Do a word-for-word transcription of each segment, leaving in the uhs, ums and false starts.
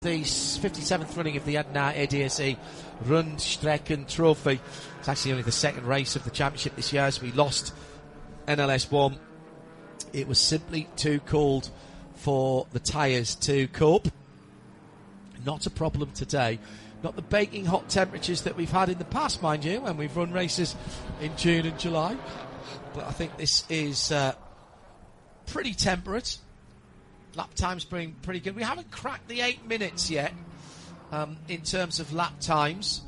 The fifty-seventh running of the Adna A D S E Rundstrecken Trophy. It's actually only the second race of the championship this year, as we lost N L S one. It was simply too cold for the tyres to cope. Not a problem today. Not the baking hot temperatures that we've had in the past, mind you, when we've run races in June and July. But I think this is uh, pretty temperate. Lap time's been pretty good. We haven't cracked the eight minutes yet um, in terms of lap times.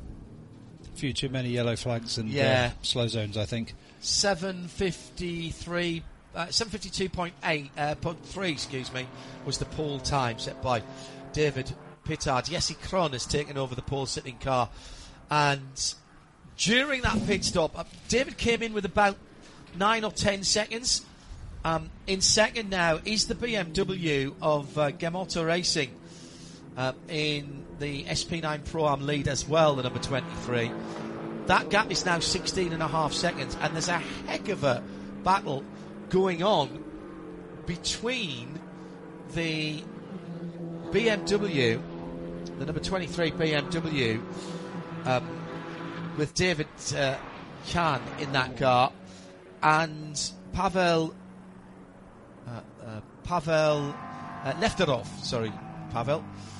A few too many yellow flags and yeah. uh, slow zones, I think. seven fifty-three, uh, seven fifty-two point eight, uh, point three, excuse me, was the pole time set by David Pittard. Jesse Krohn has taken over the pole sitting car, and during that pit stop, uh, David came in with about nine or ten seconds. Um, in second now is the B M W of uh, Gemotto Racing uh, in the S P nine Pro-Am lead as well, the number twenty-three. That gap is now sixteen and a half seconds, and there's a heck of a battle going on between the B M W, the number twenty-three B M W, um, with David uh, Kahn in that car, and Pavel Uh, uh, Pavel uh, Lefterov, sorry, Pavel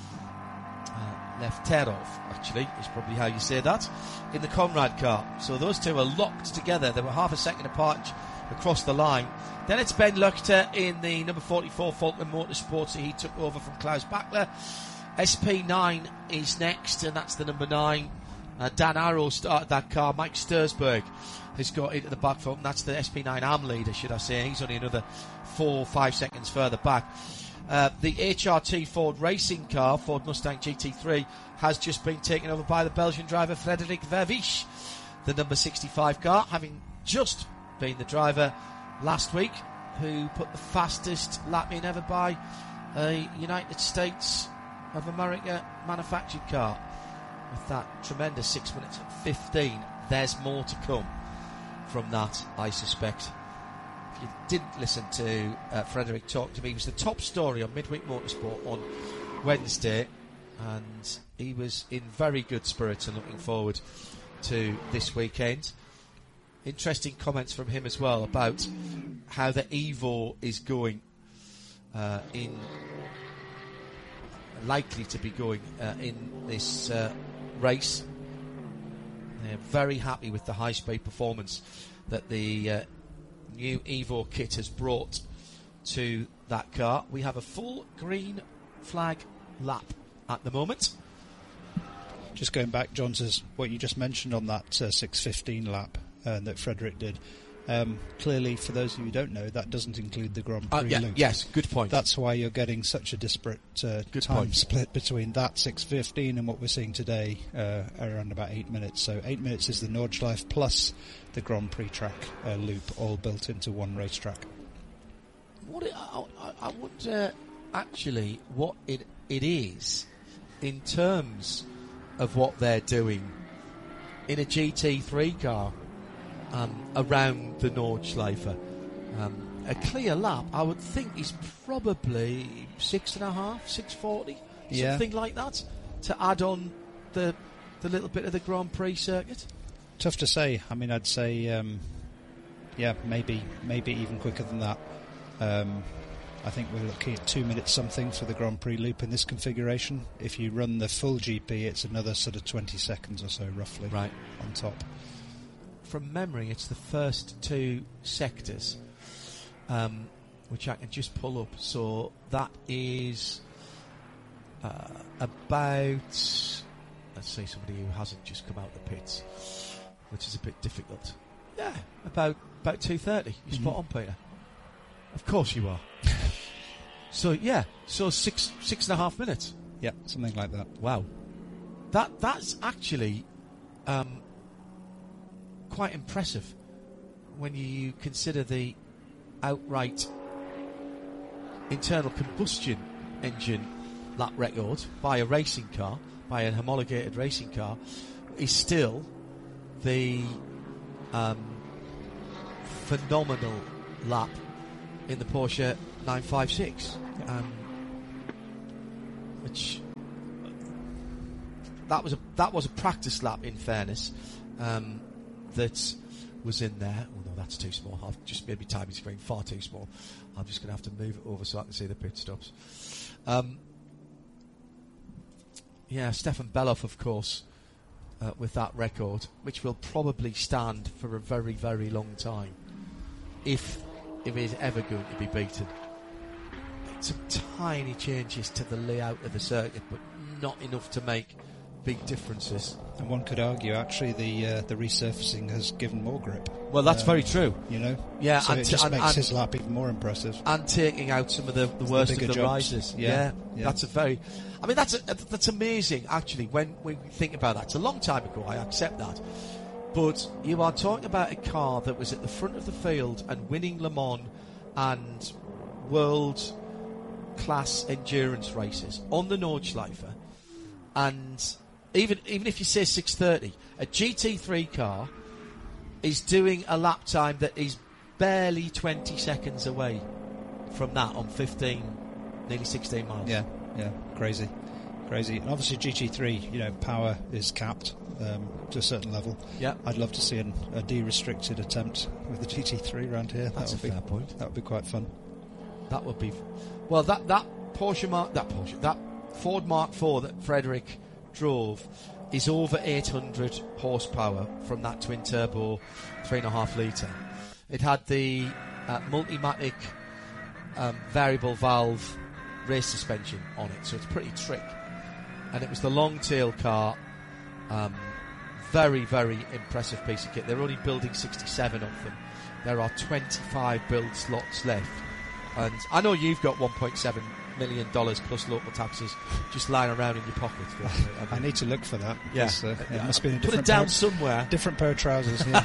uh, Lefterov, actually, is probably how you say that, in the Conrad car. So those two are locked together. They were half a second apart across the line. Then it's Ben Luchter in the number forty-four Falkland Motorsports. He took over from Klaus Bachler. S P nine is next, and that's the number nine. Uh, Dan Arrow started that car. Mike Stursberg has got into the back foot, and that's the S P nine Am leader, should I say. He's only another four or five seconds further back. Uh, the H R T Ford racing car, Ford Mustang G T three, has just been taken over by the Belgian driver Frederik Vervisch, the number sixty-five car, having just been the driver last week who put the fastest lap in ever by a United States of America manufactured car. With that tremendous six minutes and fifteen, there's more to come from that, I suspect. If you didn't listen to uh, Frederick talk to me, it was the top story on Midweek Motorsport on Wednesday, and he was in very good spirits and looking forward to this weekend. Interesting comments from him as well about how the Evo is going uh, in likely to be going uh, in this uh, race. They're very happy with the high-speed performance that the uh, new Evo kit has brought to that car. We have a full green flag lap at the moment. Just going back, John, to what you just mentioned on that uh, six fifteen lap uh, that Frederick did. Um, clearly, for those of you who don't know, that doesn't include the Grand Prix uh, yeah, loop. Yes, good point. That's why you're getting such a disparate uh, time point. split between that six fifteen and what we're seeing today, uh, around about eight minutes. So eight minutes is the Nordschleife plus the Grand Prix track uh, loop, all built into one racetrack. What it, I, I, I wonder actually what it it is in terms of what they're doing in a G T three car. Um, around the Nordschleife. Um, a clear lap, I would think, is probably six and a half, six forty, yeah. something like that, to add on the the little bit of the Grand Prix circuit. Tough to say. I mean, I'd say, um, yeah, maybe maybe even quicker than that. Um, I think we're looking at two minutes something for the Grand Prix loop in this configuration. If you run the full G P, it's another sort of twenty seconds or so, roughly, right on top. From memory, it's the first two sectors, um, which I can just pull up. So that is uh, about, let's say somebody who hasn't just come out the pits, which is a bit difficult. Yeah, about about two thirty. You're mm-hmm. spot on, Peter. Of course you are. So yeah, so six six and a half minutes. Yeah, something like that. Wow, that that's actually. Um, quite impressive when you consider the outright internal combustion engine lap record by a racing car, by an homologated racing car, is still the um, phenomenal lap in the Porsche nine fifty-six, um, which that was a that was a practice lap. In fairness, um, that was in there. Oh no, that's too small. I've just made my timing screen far too small. I'm just going to have to move it over so I can see the pit stops. Um, yeah, Stefan Beloff, of course, uh, with that record, which will probably stand for a very, very long time, if if it's ever going to be beaten. Some tiny changes to the layout of the circuit, but not enough to make big differences. And one could argue, actually, the uh, the resurfacing has given more grip. Well, that's um, very true. You know, yeah, so and it t- just and, makes and, his lap even more impressive. And taking out some of the, the worst the of the jobs. rises. Yeah, yeah, yeah, that's a very. I mean, that's a, that's amazing. Actually, when when we think about that, it's a long time ago. I accept that, but you are talking about a car that was at the front of the field and winning Le Mans and world class endurance races on the Nordschleife, and even even if you say six thirty, a G T three car is doing a lap time that is barely twenty seconds away from that on fifteen, nearly sixteen miles. Yeah, yeah, crazy, crazy. And obviously G T three, you know, power is capped um, to a certain level. Yeah, I'd love to see an, a de-restricted attempt with the G T three around here. That's that would a fair be, point. That would be quite fun. That would be, well, that that Porsche Mark, that Porsche, that Ford Mark four that Frederick drove is over eight hundred horsepower from that twin turbo three and a half litre. It had the uh, Multimatic um, variable valve race suspension on it, so it's pretty trick. And it was the long tail car. Um, very, very impressive piece of kit. They're only building sixty-seven of them. There are twenty-five build slots left. And I know you've got one point seven million dollars plus local taxes just lying around in your pockets. I, mean, I need to look for that. Yeah, uh, it yeah. must be in a Put different it down pair, somewhere. different pair of trousers. Yeah.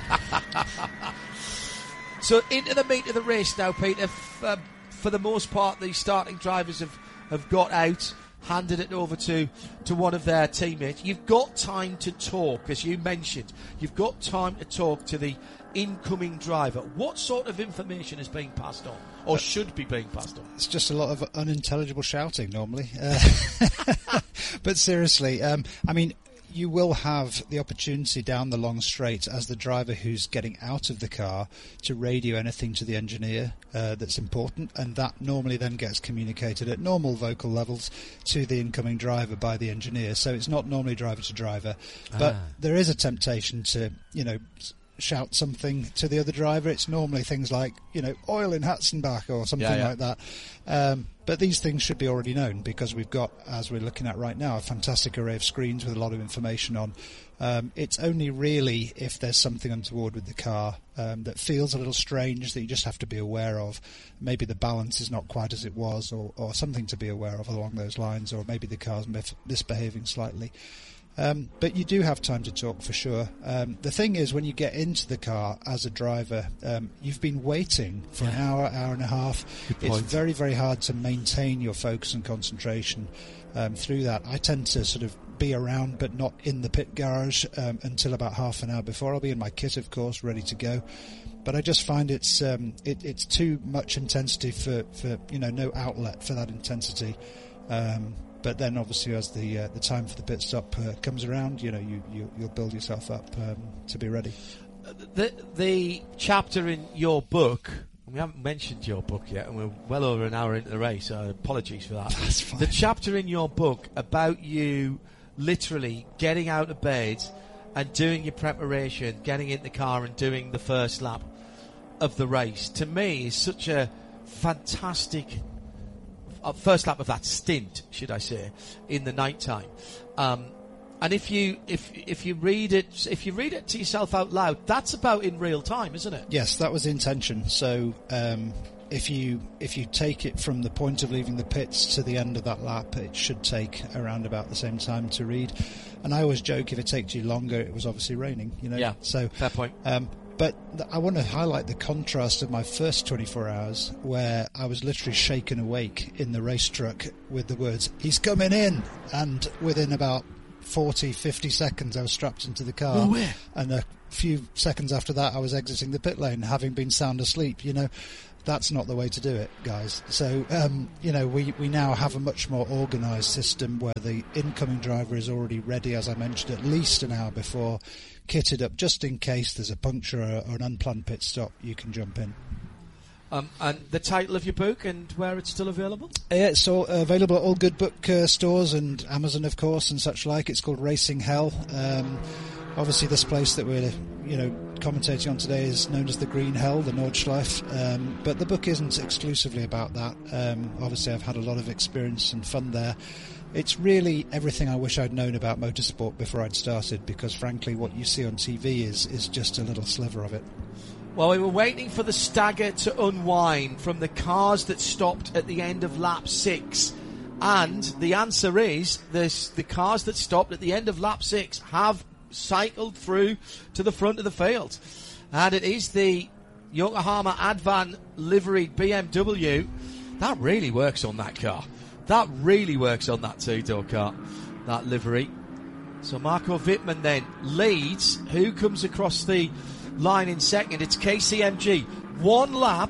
So into the meat of the race now, Peter. F- uh, for the most part, the starting drivers have, have got out, handed it over to, to one of their teammates. You've got time to talk, as you mentioned. You've got time to talk to the incoming driver. What sort of information is being passed on, or uh, should be being passed on? It's just a lot of unintelligible shouting normally. Uh, but seriously, um, I mean, you will have the opportunity down the long straight as the driver who's getting out of the car to radio anything to the engineer uh, that's important, and that normally then gets communicated at normal vocal levels to the incoming driver by the engineer. So it's not normally driver to driver, but ah. there is a temptation to, you know, shout something to the other driver. It's normally things like, you know, oil in Hatzenbach or something yeah, yeah. like that. Um, but these things should be already known, because we've got, as we're looking at right now, a fantastic array of screens with a lot of information on. Um, it's only really if there's something untoward with the car um, that feels a little strange that you just have to be aware of. Maybe the balance is not quite as it was, or, or something to be aware of along those lines, or maybe the car's mis- misbehaving slightly. Um, but you do have time to talk for sure. Um, the thing is, when you get into the car as a driver, um, you've been waiting for an hour, hour and a half. It's very, very hard to maintain your focus and concentration um, through that. I tend to sort of be around, but not in the pit garage um, until about half an hour before. I'll be in my kit, of course, ready to go. But I just find it's um, it, it's too much intensity for, for you know no outlet for that intensity. Um, But then, obviously, as the uh, the time for the pit stop uh, comes around, you know, you, you you'll build yourself up um, to be ready. The the chapter in your book, we haven't mentioned your book yet, and we're well over an hour into the race. So apologies for that. That's fine. The chapter in your book about you literally getting out of bed and doing your preparation, getting in the car and doing the first lap of the race, to me is such a fantastic. Uh, first lap of that stint, should I say, in the night time, um, and if you if if you read it if you read it to yourself out loud, that's about in real time, isn't it? Yes, that was the intention. So um, if you if you take it from the point of leaving the pits to the end of that lap, it should take around about the same time to read. And I always joke, if it takes you longer, it was obviously raining. You know, yeah. So fair point. Um, But th- I want to highlight the contrast of my first twenty-four hours, where I was literally shaken awake in the race truck with the words, "He's coming in!" And within about forty, fifty seconds, I was strapped into the car. Oh, and a few seconds after that, I was exiting the pit lane, having been sound asleep. You know, that's not the way to do it, guys. So, um, you know, we, we now have a much more organised system where the incoming driver is already ready, as I mentioned, at least an hour before, kitted up just in case there's a puncture or, or an unplanned pit stop, you can jump in. Um, and the title of your book and where it's still available? Yeah, it's all, uh, available at all good book uh, stores and Amazon, of course, and such like. It's called Racing Hell. Um, obviously, this place that we're, you know, commentating on today is known as the Green Hell, the Nordschleife. Um, but the book isn't exclusively about that. Um, obviously, I've had a lot of experience and fun there. It's really everything I wish I'd known about motorsport before I'd started, because frankly, what you see on T V is is just a little sliver of it. Well, we were waiting for the stagger to unwind from the cars that stopped at the end of lap six. And the answer is this, the cars that stopped at the end of lap six have cycled through to the front of the field. And it is the Yokohama Advan liveried B M W. That really works on that car. That really works on that two-door car, that livery. So Marco Wittmann then leads. Who comes across the line in second? It's K C M G. One lap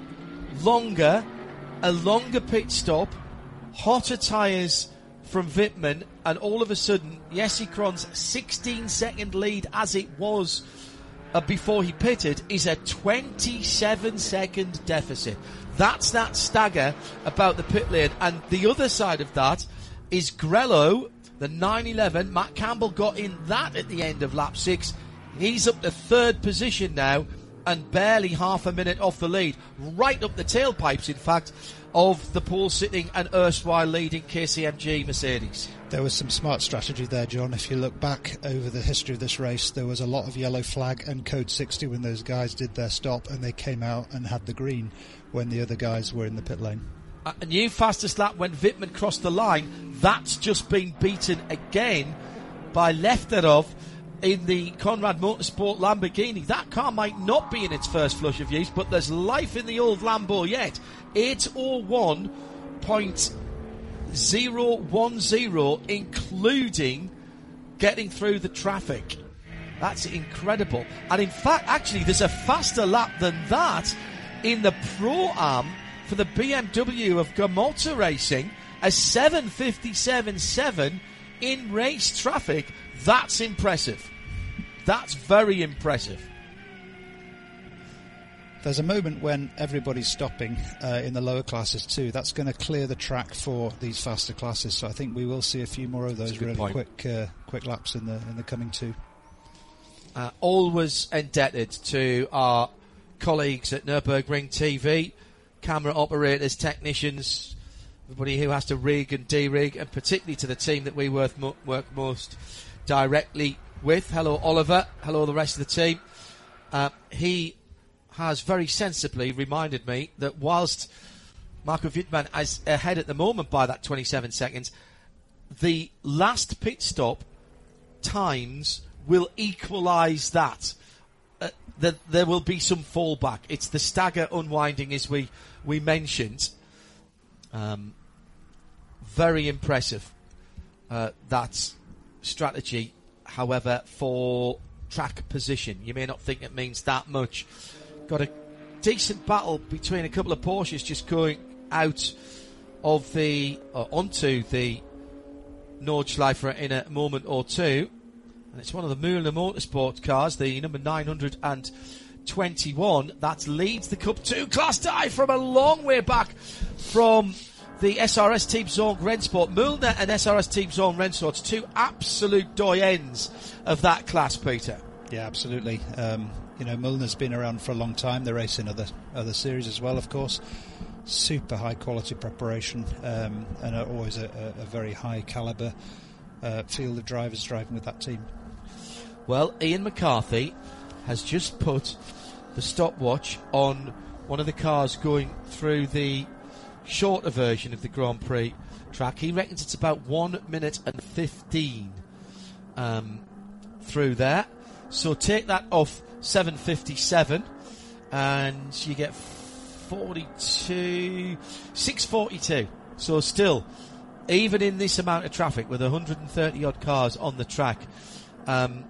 longer, a longer pit stop, hotter tyres from Wittmann, and all of a sudden Jesse Krohn's sixteen second lead, as it was uh, before he pitted, is a twenty-seven second deficit. That's that stagger about the pit lane. And the other side of that is Grello, the nine eleven. Matt Campbell got in that at the end of lap six. He's up to third position now and barely half a minute off the lead. Right up the tailpipes, in fact, of the pole sitting and erstwhile leading K C M G Mercedes. There was some smart strategy there, John. If you look back over the history of this race, there was a lot of yellow flag and code sixty when those guys did their stop, and they came out and had the green when the other guys were in the pit lane. A new fastest lap when Wittmann crossed the line. That's just been beaten again by Lefterov in the Conrad Motorsport Lamborghini. That car might not be in its first flush of use, but there's life in the old Lambo yet. eight oh one point oh one oh, including getting through the traffic. That's incredible. And in fact, actually, there's a faster lap than that in the Pro-Am for the B M W of Gamota Racing, a seven fifty-seven point seven in race traffic. That's impressive. That's very impressive. There's a moment when everybody's stopping uh, in the lower classes too. That's going to clear the track for these faster classes. So I think we will see a few more of those really point. quick uh, quick laps in the in the coming two. Uh, always indebted to our colleagues at Nürburgring T V, camera operators, technicians, everybody who has to rig and de-rig, and particularly to the team that we work, mo- work most directly with. Hello, Oliver. Hello, the rest of the team. Uh, he has very sensibly reminded me that whilst Marco Wittmann is ahead at the moment by that twenty-seven seconds, the last pit stop times will equalise that. Uh, the, there will be some fallback. It's the stagger unwinding, as we, we mentioned. Um, very impressive, uh, that strategy. However, for track position, you may not think it means that much. Got a decent battle between a couple of Porsches just going out of the, or onto the Nordschleife in a moment or two. And it's one of the Müller Motorsport cars, the number nine hundred twenty-one, that leads the Cup two class tie from a long way back from the S R S Team Zone Rennsport. Müllner and S R S Team Zone Rennsport's two absolute doyens of that class, Peter. Yeah, absolutely. Um, you know, Müllner's been around for a long time. They race in other other series as well, of course. Super high quality preparation, um, and are always a, a, a very high calibre uh, field of drivers driving with that team. Well, Ian McCarthy has just put the stopwatch on one of the cars going through the shorter version of the Grand Prix track. He reckons it's about one minute and fifteen um, through there. So take that off seven fifty-seven and you get forty-two, six forty-two. So still, even in this amount of traffic with one hundred thirty odd cars on the track, um,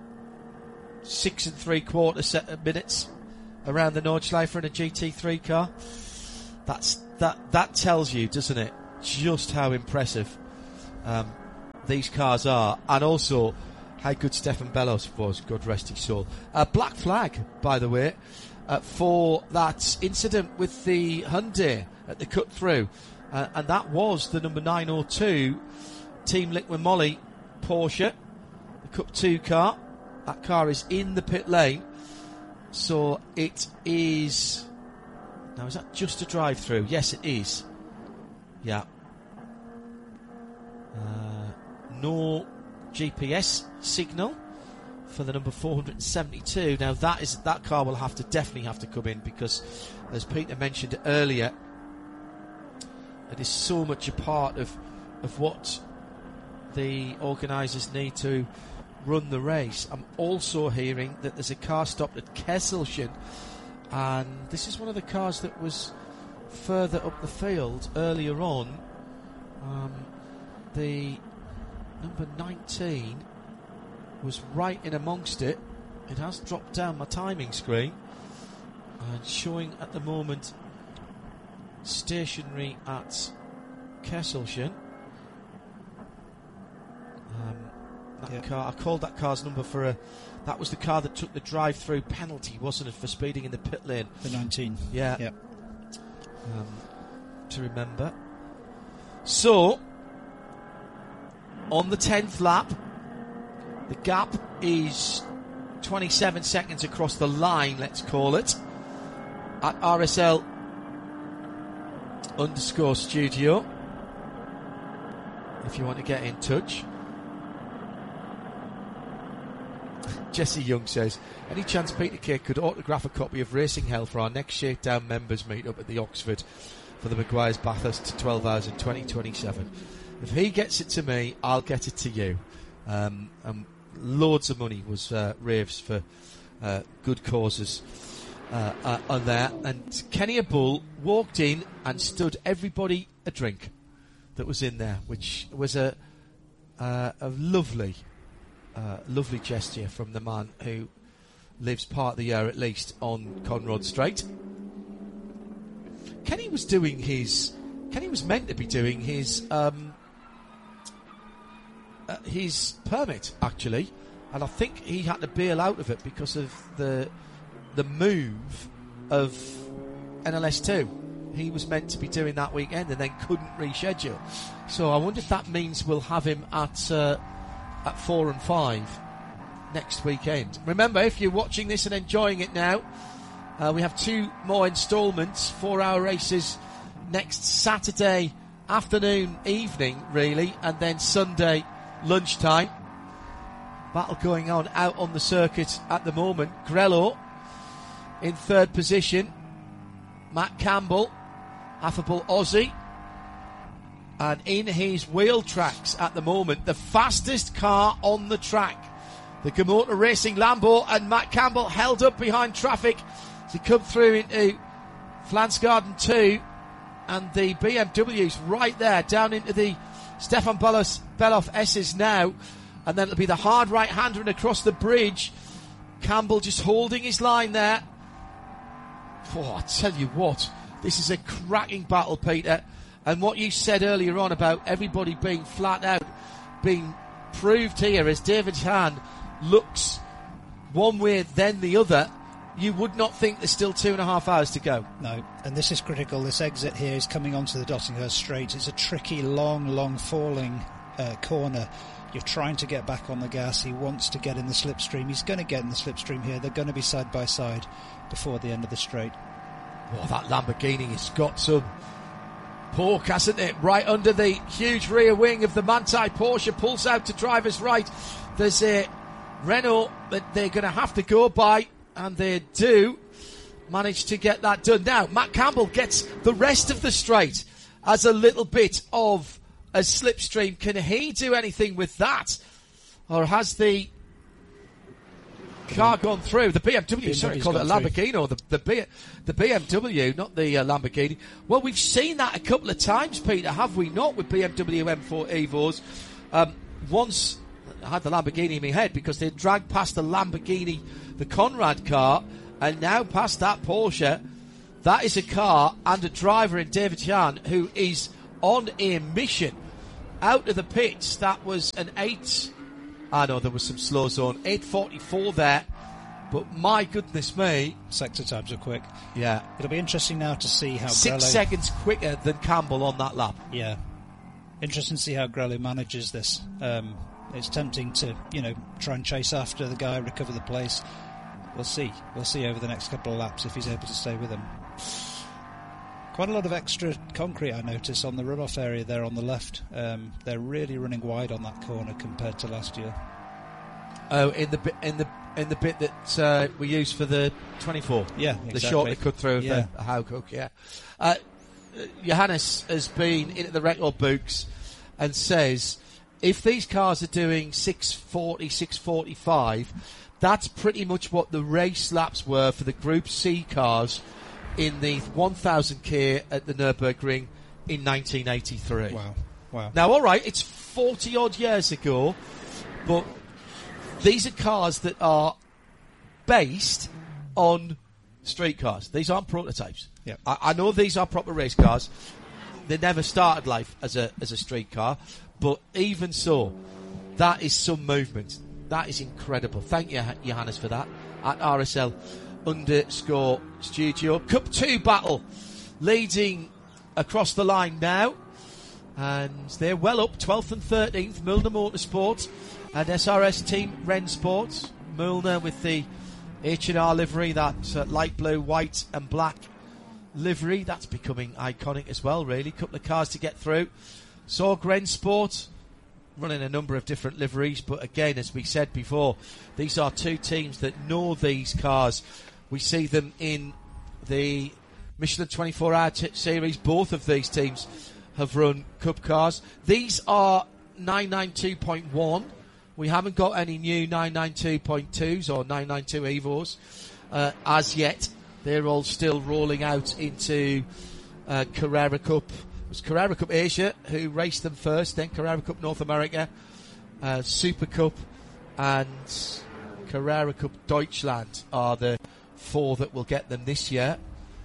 six and three quarter set minutes around the Nordschleife in a G T three car. that's that that tells you, doesn't it, just how impressive um, these cars are, and also how good Stefan Bellos was, God rest his soul. Uh, black flag, by the way, uh, for that incident with the Hyundai at the cut through, uh, and that was the number nine oh two Team Liqui Moly Porsche, the Cup two car. That car is in the pit lane, so it is. Now, is that just a drive through? Yes, it is. Yeah. Uh, no G P S signal for the number four hundred seventy-two. Now that is that car will have to definitely have to come in, because, as Peter mentioned earlier, it is so much a part of of what the organisers need to run the race. I'm also hearing that there's a car stopped at Kesselchen, and this is one of the cars that was further up the field earlier on. Um, the number nineteen was right in amongst it. It has dropped down my timing screen and showing at the moment stationary at Kesselchen. Um, that yeah. car, I called that car's number for a. That was the car that took the drive-through penalty, wasn't it, for speeding in the pit lane? The nineteen. Yeah. yeah. Um, to remember. So, on the tenth lap, the gap is twenty-seven seconds across the line, let's call it, at R S L underscore studio, if you want to get in touch. Jesse Young says, any chance Peter Kay could autograph a copy of Racing Hell for our next Shakedown members meet up at the Oxford for the Maguire's Bathurst twelve hours in twenty twenty-seven? If he gets it to me, I'll get it to you. Um, and loads of money was uh, raves for uh, good causes uh, uh, on there. And Kenny Bull walked in and stood everybody a drink that was in there, which was a uh, a lovely, uh, lovely gesture from the man who lives part of the year at least on Conrod Strait. Kenny was doing his. Kenny was meant to be doing his. Um, Uh, his permit, actually, and I think he had to bail out of it because of the the move of N L S two. He was meant to be doing that weekend and then couldn't reschedule. So I wonder if that means we'll have him at uh, at four and five next weekend. Remember, if you're watching this and enjoying it now, uh, we have two more instalments, four-hour races next Saturday afternoon, evening, really, and then Sunday lunchtime. Battle going on out on the circuit at the moment. Grello in third position. Matt Campbell, affable Aussie, and in his wheel tracks at the moment, the fastest car on the track, the Gamota Racing Lambo, and Matt Campbell held up behind traffic to come through into Flansgarden two, and the B M W's right there down into the Stefan Bellos, Bellof S's now, and then it'll be the hard right-hander and across the bridge. Campbell just holding his line there. Oh, I tell you what, this is a cracking battle, Peter. And what you said earlier on about everybody being flat out, being proved here as David Hahn looks one way then the other, you would not think there's still two and a half hours to go. No, and this is critical. This exit here is coming onto the Dottinghurst Straight. It's a tricky, long, long falling uh, corner. You're trying to get back on the gas. He wants to get in the slipstream. He's going to get in the slipstream here. They're going to be side by side before the end of the straight. Oh, that Lamborghini has got some pork, hasn't it? Right under the huge rear wing of the Manthey Porsche. Pulls out to driver's right. There's a Renault that they're going to have to go by, and they do manage to get that done. Now, Matt Campbell gets the rest of the straight as a little bit of a slipstream. Can he do anything with that? Or has the car gone through? The B M W, B M W's sorry, call it a Lamborghini, or the, the, B, the B M W, not the uh, Lamborghini. Well, we've seen that a couple of times, Peter, have we not, with B M W M four Evos? Um, once I had the Lamborghini in my head because they dragged past the Lamborghini, the Conrad car, and now past that Porsche That is a car and a driver in David Jan who is on a mission out of the pits. That was an eight. I know there was some slow zone. eight forty-four there. But my goodness me. Sector times are quick. Yeah. It'll be interesting now to see how Six Grello, seconds quicker than Campbell on that lap. Yeah. Interesting to see how Grello manages this. Um, it's tempting to, you know, try and chase after the guy, recover the place. We'll see. We'll see over the next couple of laps if he's able to stay with him. Quite a lot of extra concrete, I notice, on the runoff area there on the left. Um, they're really running wide on that corner compared to last year. Oh, in the bit in the in the bit that uh, we used for the twenty-four. Yeah, the exactly. short they cut through of yeah. the Howcook. Yeah, uh, Johannes has been into the record books and says if these cars are doing six forty, six forty-five, that's pretty much what the race laps were for the Group C cars in the one thousand K at the Nürburgring in nineteen eighty-three. Wow, wow. Now, all right, it's forty odd years ago, but these are cars that are based on street cars. These aren't prototypes. Yep. I, I know these are proper race cars. They never started life as a as a street car, but even so, that is some movement. That is incredible. Thank you, Johannes, for that. At R S L underscore studio. Cup two battle leading across the line now. And they're well up, twelfth and thirteenth, Milner Motorsport and S R S Team Rennsport. Milner with the H and R livery, that uh, light blue, white and black livery. That's becoming iconic as well, really. Couple of cars to get through. Sorg Rennsport running a number of different liveries, but again, as we said before, these are two teams that know these cars. We see them in the Michelin twenty-four hour t- series. Both of these teams have run Cup cars. These are nine ninety-two point one. We haven't got any new nine ninety-two point twos or nine ninety-two Evos uh, as yet. They're all still rolling out into uh, Carrera Cup. It was Carrera Cup Asia who raced them first, then Carrera Cup North America, uh, Super Cup and Carrera Cup Deutschland are the four that will get them this year.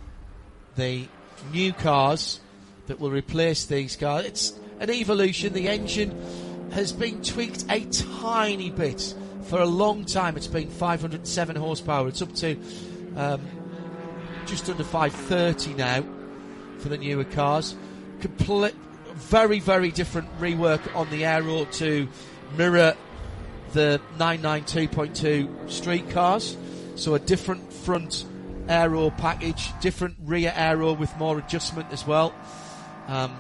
The new cars that will replace these cars, it's an evolution. The engine has been tweaked a tiny bit. For a long time it's been five hundred seven horsepower. It's up to um, just under five thirty now for the newer cars. Complete, very, very different rework on the aero to mirror the nine ninety-two point two street cars. So a different front aero package, different rear aero with more adjustment as well. Um,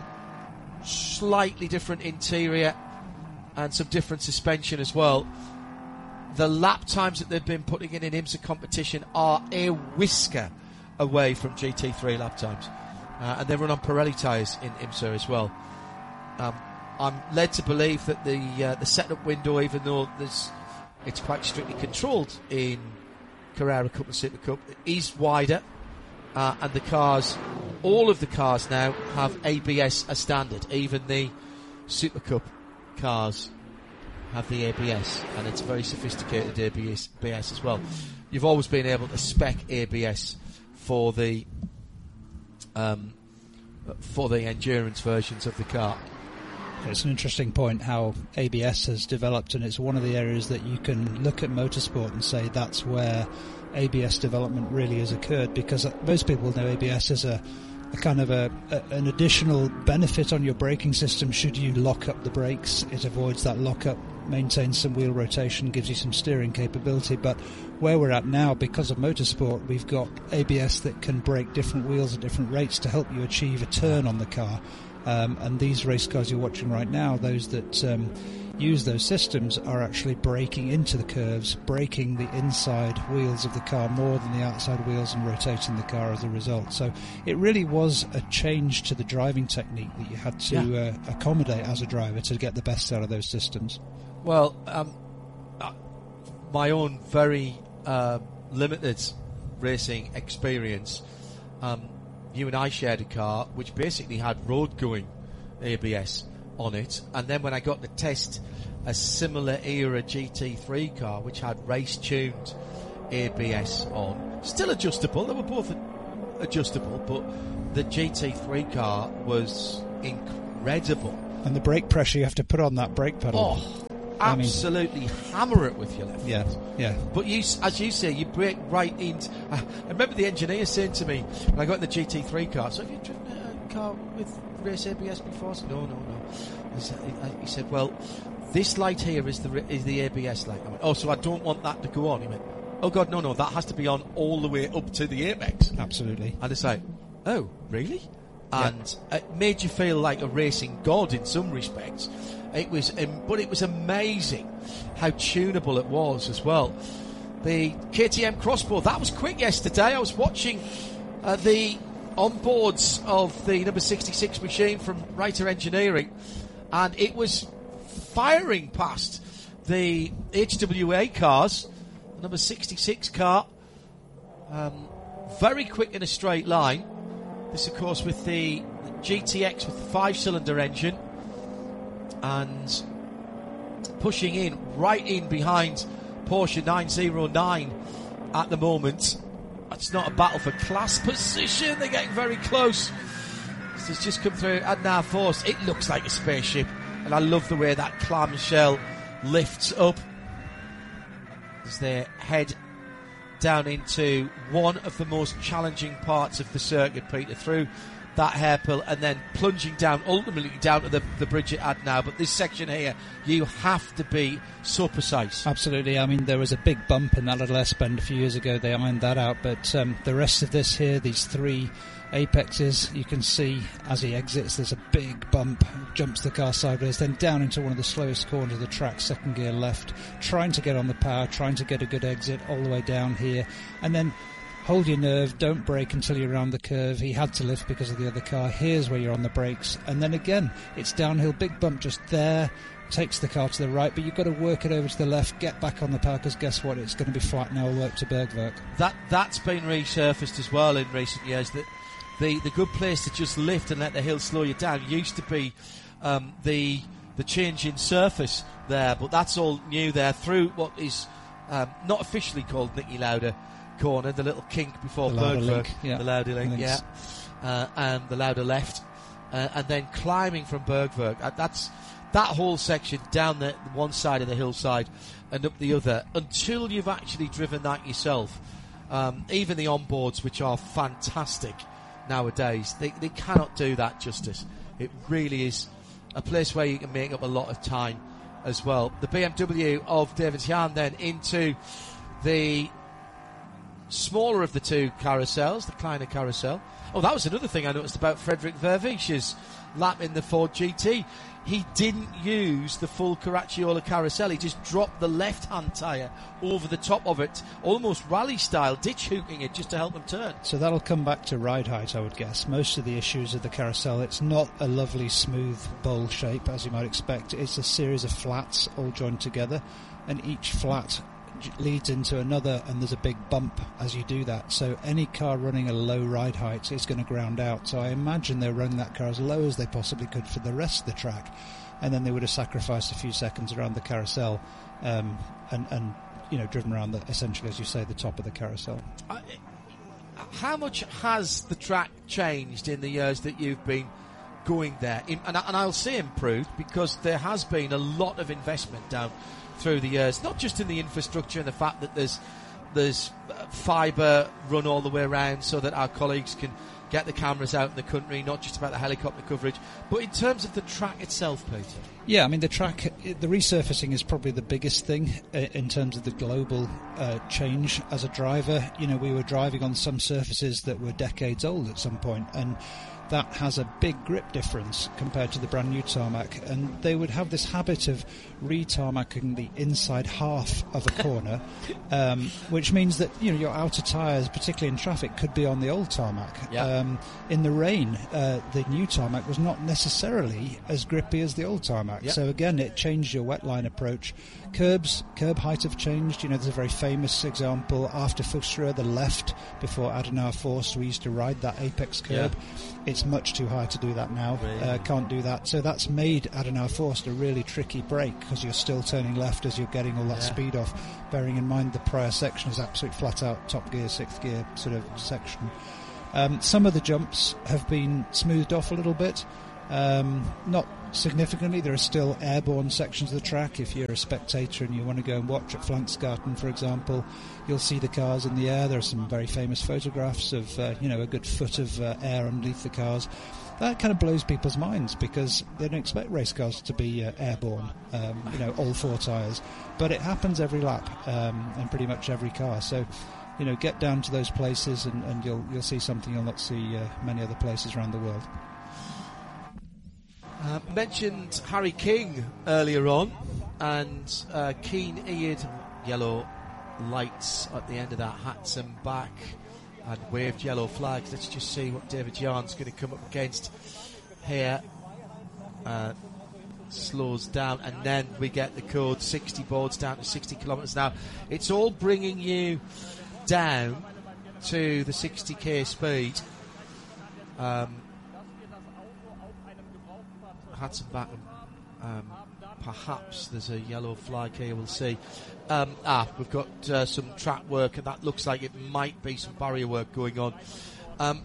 slightly different interior and some different suspension as well. The lap times that they've been putting in in IMSA competition are a whisker away from G T three lap times. Uh, and they run on Pirelli tyres in IMSA as well. Um, I'm led to believe that the uh, the setup window, even though there's it's quite strictly controlled in Carrera Cup and Super Cup, is wider. Uh, and the cars, all of the cars now have A B S as standard. Even the Super Cup cars have the A B S, and it's a very sophisticated A B S, A B S as well. You've always been able to spec A B S for the um, for the endurance versions of the car. It's an interesting point how A B S has developed, and it's one of the areas that you can look at motorsport and say that's where A B S development really has occurred, because most people know A B S as a, a kind of a, a an additional benefit on your braking system should you lock up the brakes. It avoids that lock-up, maintains some wheel rotation, gives you some steering capability. But where we're at now, because of motorsport, we've got A B S that can brake different wheels at different rates to help you achieve a turn on the car. Um, and these race cars you're watching right now, those that um, use those systems are actually braking into the curves, braking the inside wheels of the car more than the outside wheels, and rotating the car as a result. So it really was a change to the driving technique that you had to yeah. uh, accommodate as a driver to get the best out of those systems. Well, um, uh, my own very uh, limited racing experience, um, you and I shared a car which basically had road-going A B S on it, and then when I got to test a similar era G T three car which had race-tuned A B S on, still adjustable, they were both adjustable, but the G T three car was incredible. And the brake pressure you have to put on that brake pedal. Oh, absolutely I mean, hammer it with your left. Yeah, yeah. But you, as you say, you brake right into... I remember the engineer saying to me, when I got in the G T three car, so have you driven a car with race A B S before? I said, no, no, no. He said, he said, well, this light here is the is the A B S light. I went, oh, so I don't want that to go on. He went, oh, God, no, no, that has to be on all the way up to the apex. Absolutely. And it's like, oh, really? And yeah. It made you feel like a racing god in some respects. It was, um, but it was amazing how tunable it was as well. The K T M Crossbow, that was quick yesterday. I was watching uh, the onboards of the number sixty-six machine from Reiter Engineering, and it was firing past the H W A cars. The number sixty-six car, um, very quick in a straight line. This, of course, with the G T X with the five-cylinder engine, and pushing in, right in behind Porsche nine oh nine at the moment. It's not a battle for class position. They're getting very close. This has just come through Adnar Force. It looks like a spaceship, and I love the way that clamshell lifts up as they head down into one of the most challenging parts of the circuit, Peter, through that hairpin and then plunging down, ultimately down to the, the bridge at Adnar. But this section here, you have to be so precise. Absolutely. I mean, there was a big bump in that little S-bend a few years ago. They ironed that out. But um, the rest of this here, these three apexes, you can see as he exits, there's a big bump, jumps the car sideways, then down into one of the slowest corners of the track, second gear left, trying to get on the power, trying to get a good exit all the way down here, and then hold your nerve, don't brake until you're around the curve. He had to lift because of the other car. Here's where you're on the brakes, and then again it's downhill, big bump just there, takes the car to the right, but you've got to work it over to the left, get back on the power, because guess what, it's going to be flat now all the way up to Bergwerk. That, that's been resurfaced as well in recent years. That the, the good place to just lift and let the hill slow you down used to be um, the the change in surface there, but that's all new there through what is um, not officially called Nicky Lauda corner, the little kink before Bergwerk, yeah. the Lauda link, yeah, uh, and the Lauda left, uh, and then climbing from Bergwerk. Uh, that's that whole section down the one side of the hillside and up the other until you've actually driven that yourself. Um, even the onboards, which are fantastic nowadays, they, they cannot do that justice. It really is a place where you can make up a lot of time as well. The B M W of David Hahn then into the smaller of the two carousels, the Kleiner carousel. Oh, that was another thing I noticed about Frederick Vervich's lap in the Ford G T. He didn't use the full Caracciola carousel. He just dropped the left-hand tyre over the top of it, almost rally-style, ditch-hooking it just to help him turn. So that'll come back to ride height, I would guess. Most of the issues of the carousel, it's not a lovely, smooth bowl shape, as you might expect. It's a series of flats all joined together, and each flat leads into another, and there's a big bump as you do that. So any car running a low ride height is going to ground out. So I imagine they're running that car as low as they possibly could for the rest of the track, and then they would have sacrificed a few seconds around the carousel, um, and, and you know driven around the, essentially, as you say, the top of the carousel. Uh, how much has the track changed in the years that you've been going there? In, and, and I'll say improved, because there has been a lot of investment down through the years, not just in the infrastructure and the fact that there's there's fibre run all the way around so that our colleagues can get the cameras out in the country, not just about the helicopter coverage, but in terms of the track itself, Peter. Yeah, I mean, the track, the resurfacing is probably the biggest thing in terms of the global uh, change as a driver. You know, we were driving on some surfaces that were decades old at some point, and that has a big grip difference compared to the brand new tarmac, and they would have this habit of re-tarmacking the inside half of a corner, um, which means that, you know, your outer tyres, particularly in traffic, could be on the old tarmac. Yeah. Um, in the rain, uh, the new tarmac was not necessarily as grippy as the old tarmac. Yeah. So again, it changed your wetline approach. Curbs, curb height have changed. You know, there's a very famous example after Fuchsröhr, the left before Adnar Force, we used to ride that apex curb. Yeah. It's much too high to do that now. Really? Uh, can't do that. So that's made Adnar Force a really tricky brake, because you're still turning left as you're getting all that yeah. speed off. Bearing in mind the prior section is absolute flat out top gear, sixth gear sort of section. Um, some of the jumps have been smoothed off a little bit, um, not significantly. There are still airborne sections of the track. If you're a spectator and you want to go and watch at Flanksgarten, for example, you'll see the cars in the air. There are some very famous photographs of uh, you know a good foot of uh, air underneath the cars. That kind of blows people's minds because they don't expect race cars to be uh, airborne, um, you know, all four tyres. But it happens every lap um, in pretty much every car. So, you know, get down to those places and, and you'll you'll see something you'll not see uh, many other places around the world. Uh, mentioned Harry King earlier on, and uh, keen-eared yellow lights at the end of that Hatton back, and waved yellow flags. Let's just see what David Yarn's going to come up against here. Uh, slows down, and then we get the code sixty boards down to sixty kilometres an hour. It's all bringing you down to the sixty k speed. Um, Hatton back, um, perhaps there's a yellow flag here, we'll see. Um, ah, we've got uh, some track work, and that looks like it might be some barrier work going on. Um,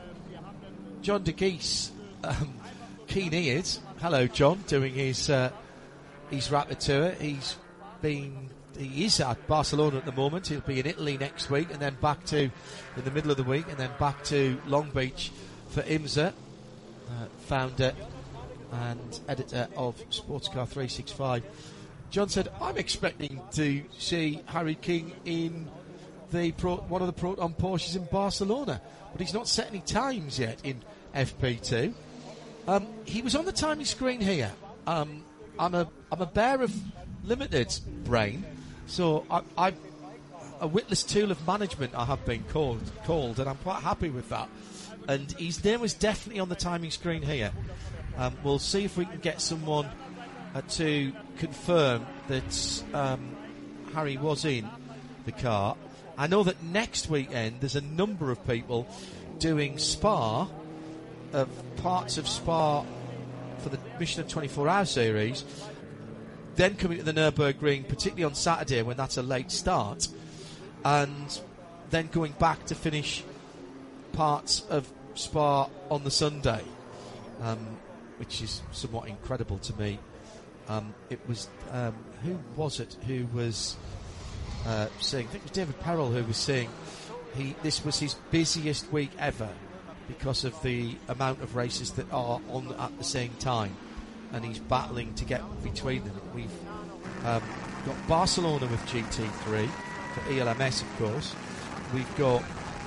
John de Geese, um, keen-eared. Hello, John, doing his uh, his rapid tour. He's been, he is at Barcelona at the moment. He'll be in Italy next week, and then back to, in the middle of the week, and then back to Long Beach for IMSA, uh, founder and editor of Sportscar three sixty-five. John said, I'm expecting to see Harry King in the Pro, one of the Proton Porsches in Barcelona, but he's not set any times yet in F P two. Um, he was on the timing screen here. Um, I'm a I'm a bear of limited brain, so I, I a witless tool of management I have been called called, and I'm quite happy with that. And his name was definitely on the timing screen here. Um, we'll see if we can get someone uh, to confirm that um, Harry was in the car. I know that next weekend there's a number of people doing Spa, uh, parts of Spa for the Michelin twenty-four hour series, then coming to the Nürburgring, particularly on Saturday when that's a late start, and then going back to finish parts of Spa on the Sunday. Um, which is somewhat incredible to me. Um, it was, um, who was it who was uh, saying, I think it was David Perrell who was saying he this was his busiest week ever because of the amount of races that are on at the same time, and he's battling to get between them. We've um, got Barcelona with G T three for E L M S, of course. We've got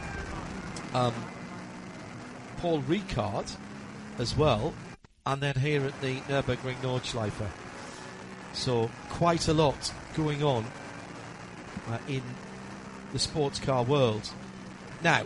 um, Paul Ricard as well, and then here at the Nürburgring Nordschleife. So quite a lot going on uh, in the sports car world. Now,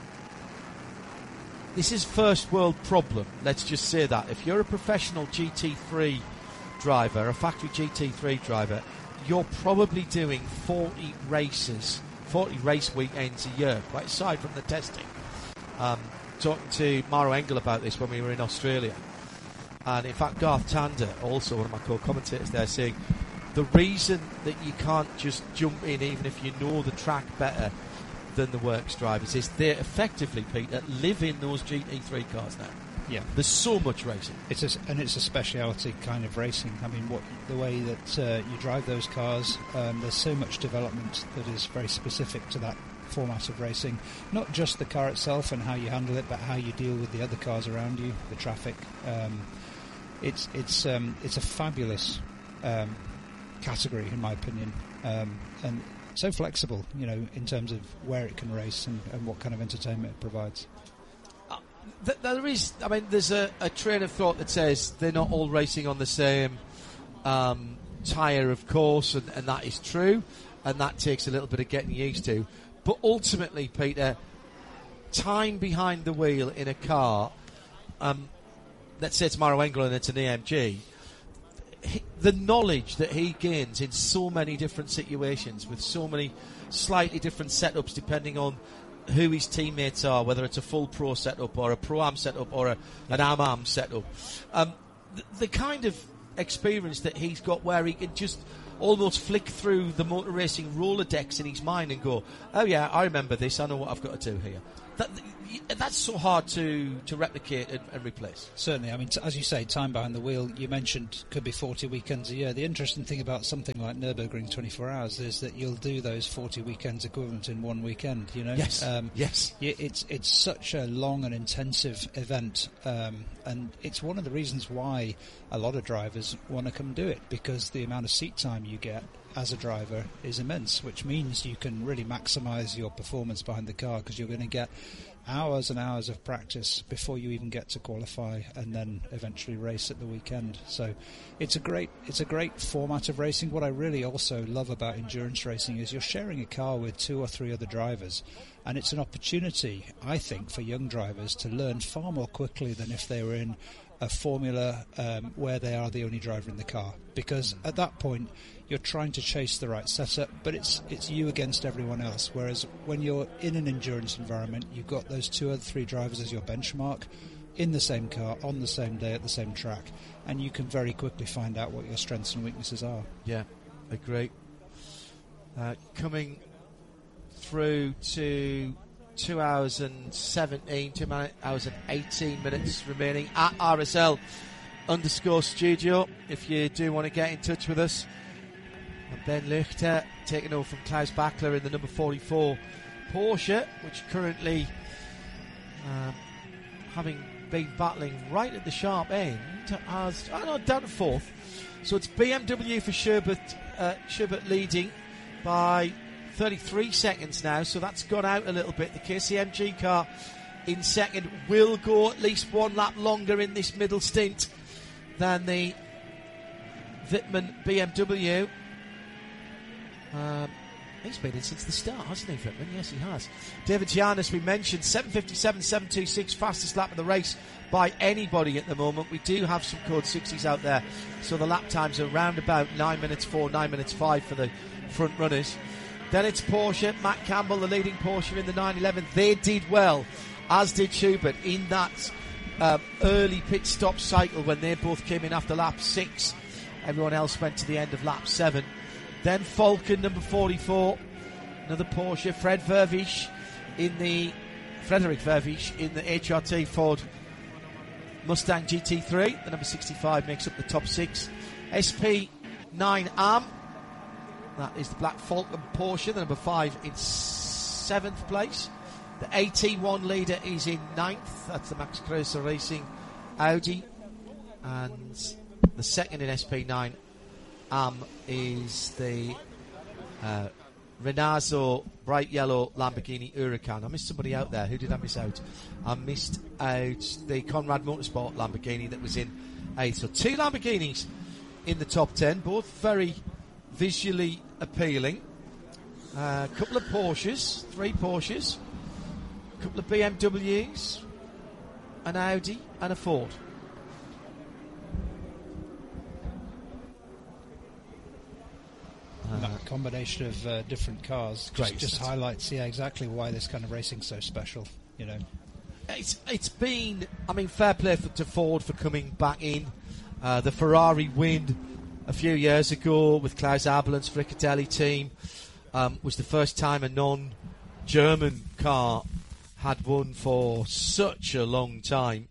this is first world problem, let's just say that. If you're a professional G T three driver, a factory G T three driver, you're probably doing forty races, forty race weekends a year, quite aside from the testing. Um, talking to Maro Engel about this when we were in Australia. And in fact, Garth Tander, also one of my co-commentators there, saying the reason that you can't just jump in even if you know the track better than the works drivers is they effectively, Peter, live in those G T three cars now. Yeah, there's so much racing. It's a, and it's a speciality kind of racing. I mean, what the way that uh, you drive those cars, um, there's so much development that is very specific to that format of racing. Not just the car itself and how you handle it, but how you deal with the other cars around you, the traffic. Um, It's it's um, it's a fabulous um, category, in my opinion, um, and so flexible, you know, in terms of where it can race and, and what kind of entertainment it provides. Uh, th- there is, I mean, there's a, a train of thought that says they're not all racing on the same um, tyre, of course, and, and that is true, and that takes a little bit of getting used to. But ultimately, Peter, time behind the wheel in a car. Um, Let's say it's Maro Engel and it's an A M G. He, the knowledge that he gains in so many different situations with so many slightly different setups depending on who his teammates are, whether it's a full pro setup or a pro-am setup or a, an am-am setup. Um, the, the kind of experience that he's got where he can just almost flick through the motor racing Rolodex in his mind and go, oh yeah, I remember this, I know what I've got to do here. that, that's so hard to, to replicate and, and replace. Certainly. I mean, t- as you say, time behind the wheel, you mentioned could be forty weekends a year. The interesting thing about something like Nürburgring twenty-four hours is that you'll do those forty weekends equivalent in one weekend, you know? Yes, um, yes. Y- it's, it's such a long and intensive event, um, and it's one of the reasons why a lot of drivers want to come do it, because the amount of seat time you get as a driver is immense, which means you can really maximise your performance behind the car, because you're going to get hours and hours of practice before you even get to qualify and then eventually race at the weekend. So it's a great it's a great format of racing. What I really also love about endurance racing is you're sharing a car with two or three other drivers, and it's an opportunity, I think, for young drivers to learn far more quickly than if they were in a formula um, where they are the only driver in the car, because at that point you're trying to chase the right setup, but it's it's you against everyone else. Whereas when you're in an endurance environment, you've got those two or three drivers as your benchmark, in the same car, on the same day, at the same track, and you can very quickly find out what your strengths and weaknesses are. Yeah, agree. Uh, coming through to two hours and seventeen, two hours and eighteen minutes remaining at R S L underscore studio. If you do want to get in touch with us. And Ben Luchter taking over from Klaus Bachler in the number forty-four Porsche, which currently, um, having been battling right at the sharp end, has, I don't know, down to fourth. So it's B M W for Sherbert, uh, Sherbert leading by thirty-three seconds now, so that's gone out a little bit. The K C M G car in second will go at least one lap longer in this middle stint than the Wittmann B M W. Um, he's been in since the start, hasn't he, Wittmann? Yes, he has. David Giannis, we mentioned, seven fifty-seven seven twenty-six, fastest lap of the race by anybody at the moment. We do have some code sixties out there, so the lap times are around about nine minutes four, nine minutes five for the front runners. Then it's Porsche, Matt Campbell, the leading Porsche in the nine eleven. They did well, as did Schubert, in that um, early pit stop cycle when they both came in after lap six. Everyone else went to the end of lap seven. Then Falcon, number forty-four, another Porsche. Fred Vervisch in the Frederick Vervisch in the H R T Ford Mustang G T three. The number sixty-five makes up the top six. S P nine A M, that is the Black Falcon Porsche. The number five in seventh place. The A T one leader is in ninth. That's the Max Kreuzer Racing Audi. And the second in S P nine A M is the uh, Renazzo bright yellow Lamborghini Huracan. I missed somebody out there. Who did I miss out? I missed out the Conrad Motorsport Lamborghini that was in eighth. So two Lamborghinis in the top ten, both very visually appealing. A uh, couple of Porsches, three Porsches, a couple of B M Ws, an Audi and a Ford. Uh, that combination of uh, different cars just, just highlights, yeah, exactly why this kind of racing's so special, you know. It's it's been, I mean, fair play for, to Ford for coming back in. Uh, the Ferrari win a few years ago with Klaus Abelland's Fricatelli team um, was the first time a non-German car had won for such a long time.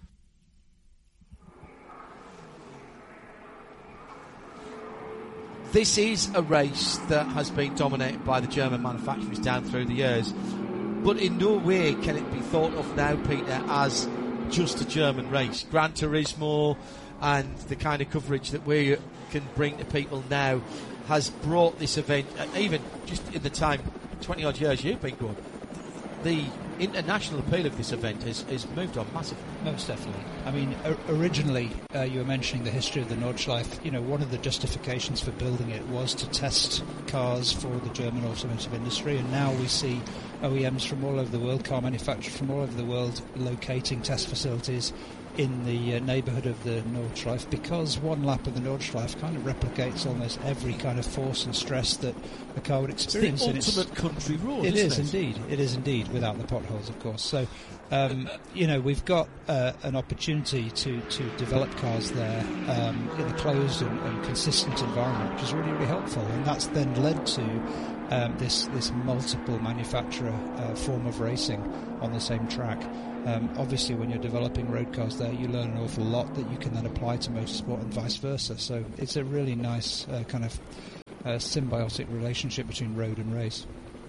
This is a race that has been dominated by the German manufacturers down through the years, but in no way can it be thought of now, Peter, as just a German race. Gran Turismo and the kind of coverage that we can bring to people now has brought this event, uh, even just in the time, twenty odd years you've been going, the international appeal of this event has, has moved on massively. Most definitely. I mean, o- originally uh, you were mentioning the history of the Nordschleife. You know, one of the justifications for building it was to test cars for the German automotive industry, and now we see O E Ms from all over the world, car manufacturers from all over the world, locating test facilities in the uh, neighbourhood of the Nordschleife, because one lap of the Nordschleife kind of replicates almost every kind of force and stress that a car would experience. It's the ultimate country road, It isn't is it? indeed. It is indeed, without the potholes, of course. So um, you know, we've got uh, an opportunity to, to develop cars there um, in a closed and, and consistent environment, which is really, really helpful. And that's then led to um, this this multiple manufacturer uh, form of racing on the same track. Um, obviously, when you're developing road cars there, you learn an awful lot that you can then apply to motorsport and vice versa. So it's a really nice uh, kind of uh, symbiotic relationship between road and race.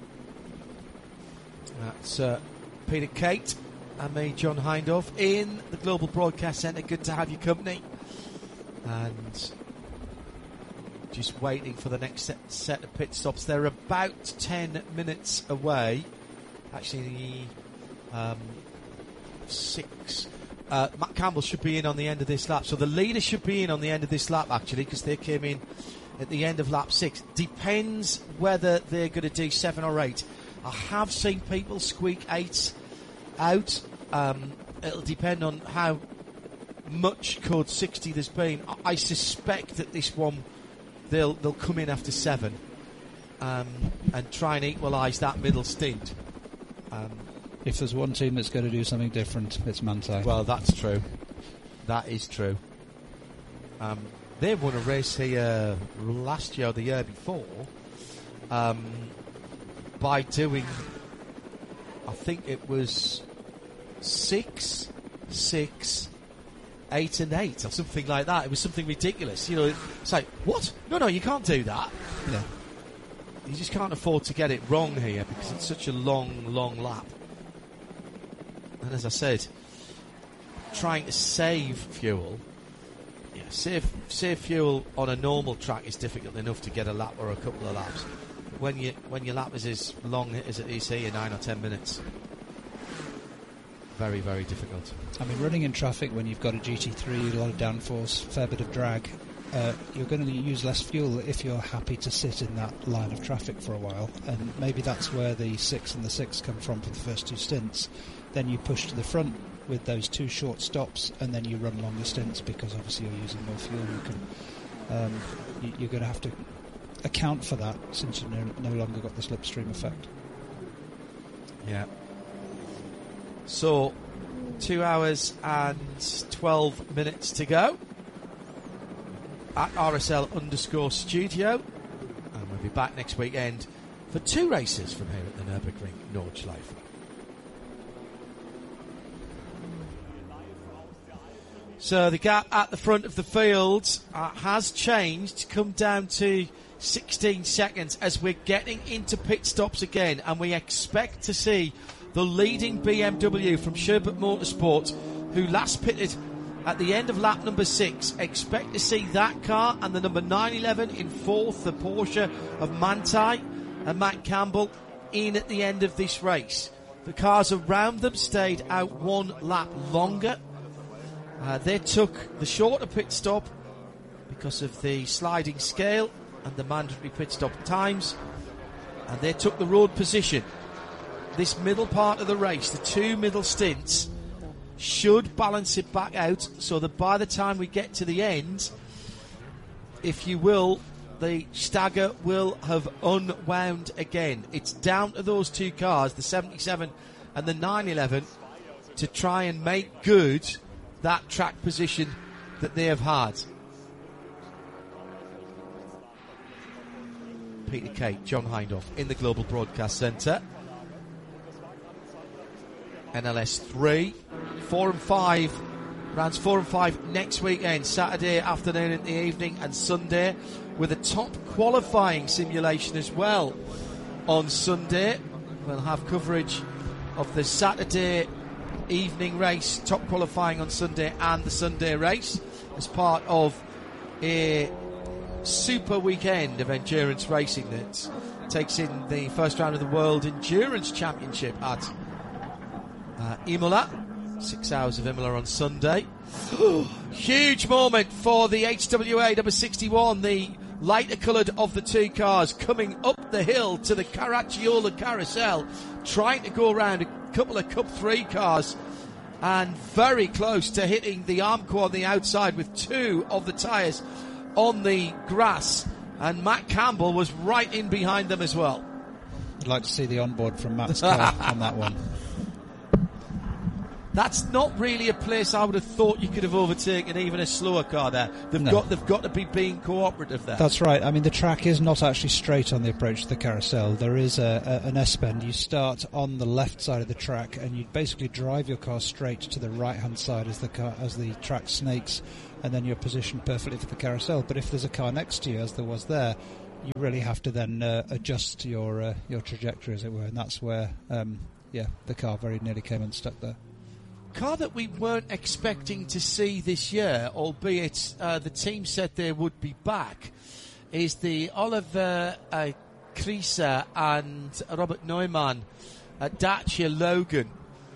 That's uh, Peter Kate and me, John Hindhaugh, in the Global Broadcast Centre. Good to have your company. And just waiting for the next set, set of pit stops. They're about ten minutes away. Actually, um, six. Uh, Matt Campbell should be in on the end of this lap. So the leader should be in on the end of this lap, actually, because they came in at the end of lap six. Depends whether they're going to do seven or eight. I have seen people squeak eight out. Um, it'll depend on how much code sixty there's been. I, I suspect that this one they'll they'll come in after seven um, and try and equalise that middle stint. Um, if there's one team that's going to do something different, it's Manthey. Well, that's true. That is true. Um, they won a race here last year or the year before. Um, by doing, I think it was six, six, eight and eight or something like that. It was something ridiculous. You know, it's like, what? No, no, you can't do that. No. You just can't afford to get it wrong here because it's such a long, long lap. And as I said, trying to save fuel, yeah, save, save fuel on a normal track is difficult enough to get a lap or a couple of laps. When you when your lap is as long as it is here, nine or ten minutes, very, very difficult. I mean, running in traffic when you've got a G T three, a lot of downforce, fair bit of drag, uh, you're going to use less fuel if you're happy to sit in that line of traffic for a while. And maybe that's where the six and the six come from for the first two stints. Then you push to the front with those two short stops, and then you run longer stints because obviously you're using more fuel. You can, um, you, you're going to have to account for that since you've no, no longer got the slipstream effect. Yeah. So, two hours and twelve minutes to go at R S L underscore studio, and we'll be back next weekend for two races from here at the Nürburgring Nordschleife. So the gap at the front of the field uh, has changed, come down to sixteen seconds as we're getting into pit stops again, and we expect to see the leading B M W from Sherbert Motorsport, who last pitted at the end of lap number six. Expect to see that car and the number nine eleven in fourth, the Porsche of Manthey and Matt Campbell, in at the end of this race. The cars around them stayed out one lap longer. Uh, they took the shorter pit stop because of the sliding scale and the mandatory pit stop times, and they took the road position. This middle part of the race, the two middle stints, should balance it back out so that by the time we get to the end, if you will, the stagger will have unwound again. It's down to those two cars, the seventy-seven and the nine eleven, to try and make good that track position that they have had. Peter Kate, John Hindhaugh in the Global Broadcast Centre. N L S three, four and five, rounds four and five next weekend, Saturday afternoon in the evening and Sunday, with a top qualifying simulation as well on Sunday. We'll have coverage of the Saturday evening race, top qualifying on Sunday, and the Sunday race as part of a super weekend of endurance racing that takes in the first round of the World Endurance Championship at uh, Imola. Six hours of Imola on Sunday. Huge moment for the H W A number sixty-one, the lighter coloured of the two cars, coming up the hill to the Caracciola Carousel, trying to go around a couple of Cup three cars, and very close to hitting the Armco on the outside with two of the tyres on the grass, and Matt Campbell was right in behind them as well. I'd like to see the onboard from Matt's car on that one. that's not really a place I would have thought you could have overtaken even a slower car there. They've No. got they've got to be being cooperative there. That's right. I mean, the track is not actually straight on the approach to the carousel. There is a, a, an S-bend. You start on the left side of the track, and you basically drive your car straight to the right-hand side as the car, as the track snakes, and then you're positioned perfectly for the carousel. But if there's a car next to you, as there was there, you really have to then uh, adjust your uh, your trajectory, as it were, and that's where, um, yeah, the car very nearly came unstuck there. Car that we weren't expecting to see this year, albeit uh, the team said they would be back, is the Oliver uh, Krieser and Robert Neumann uh, Dacia Logan,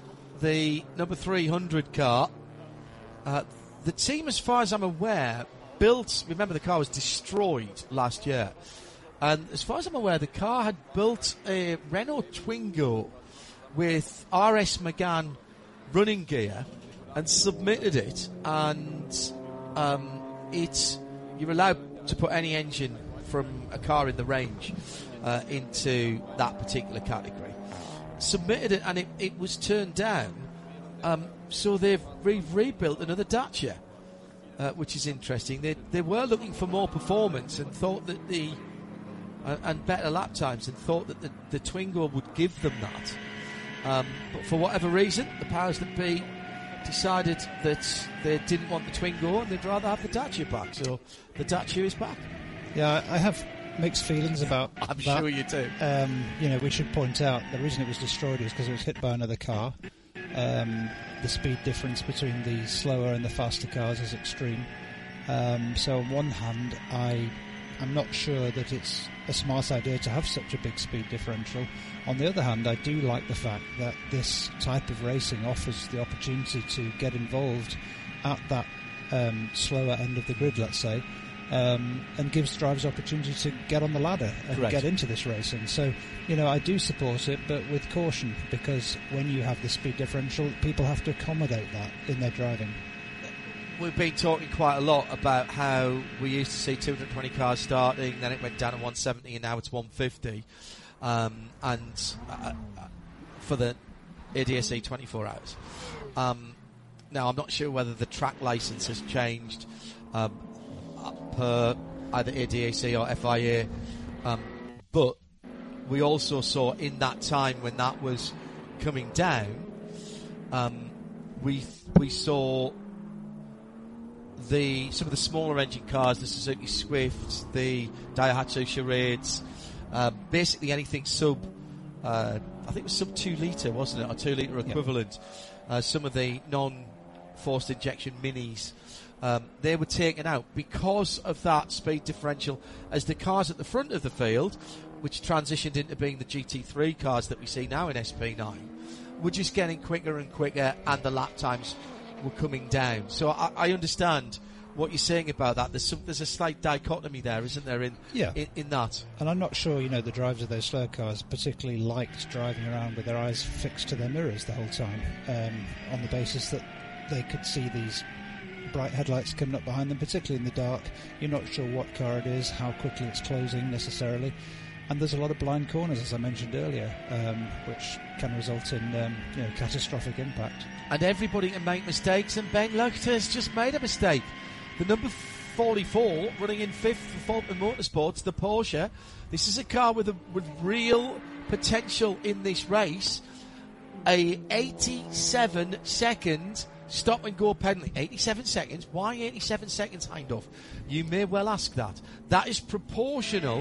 the number three hundred car. Uh, the team, as far as I'm aware, built, remember the car was destroyed last year, and as far as I'm aware, the car had built a Renault Twingo with R S Megane running gear and submitted it, and um, it you're allowed to put any engine from a car in the range uh, into that particular category. Submitted it, and it, it was turned down, um, so they've re- rebuilt another Dacia, uh, which is interesting. They they were looking for more performance and thought that the uh, and better lap times and thought that the, the Twingo would give them that. Um, but for whatever reason, the powers that be decided that they didn't want the Twingo and they'd rather have the Dacia back. So the Dacia is back. Yeah, I have mixed feelings about I'm that. sure you do. Um, you know, we should point out the reason it was destroyed is because it was hit by another car. Um, the speed difference between the slower and the faster cars is extreme. Um, so on one hand, I am not sure that it's a smart idea to have such a big speed differential. On the other hand, I do like the fact that this type of racing offers the opportunity to get involved at that um, slower end of the grid, let's say, um, and gives drivers opportunity to get on the ladder and Correct. get into this racing. So, you know, I do support it, but with caution, because when you have the speed differential, people have to accommodate that in their driving. We've been talking quite a lot about how we used to see two hundred twenty cars starting, then it went down to one seventy, and now it's one fifty. Um, and uh, for the A D S E twenty-four hours. Um, now, I'm not sure whether the track license has changed um, per either A D S E or F I A, um, but we also saw in that time when that was coming down, um, we we saw the some of the smaller engine cars, the Suzuki Swift, the Daihatsu Charades, uh, basically anything sub, uh, I think it was sub two litre, wasn't it, or two litre equivalent. Yep. Uh, some of the non-forced injection minis, um, they were taken out because of that speed differential, as the cars at the front of the field, which transitioned into being the G T three cars that we see now in S P nine, were just getting quicker and quicker, and the lap times were coming down. So I, I understand what you're saying about that. There's some, there's a slight dichotomy there, isn't there, in, yeah. in in that? And I'm not sure, you know, the drivers of those slow cars particularly liked driving around with their eyes fixed to their mirrors the whole time, um, on the basis that they could see these bright headlights coming up behind them, particularly in the dark. You're not sure what car it is, how quickly it's closing necessarily. And there's a lot of blind corners, as I mentioned earlier, um, which can result in um, you know, catastrophic impact. And everybody can make mistakes, and Ben Lockhart has just made a mistake. The number forty-four, running in fifth for Fulton Motorsports, the Porsche. This is a car with a with real potential in this race. A eighty-seven second stop and go penalty. eighty-seven seconds? Why eighty-seven seconds, Hindhoff? You may well ask that. That is proportional